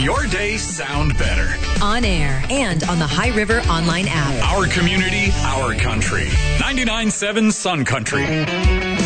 your day sound better. On air and on the High River online app. Our community, our country. 99.7 Sun Country.